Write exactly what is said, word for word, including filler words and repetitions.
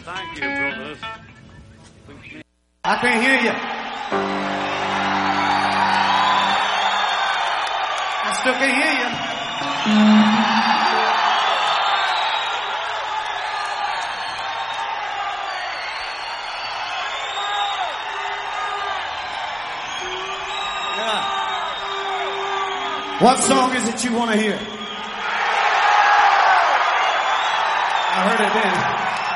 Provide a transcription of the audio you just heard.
Thank you, brothers. I can't hear you. I still can't hear you. Yeah. What song is it you want to hear? I heard it then.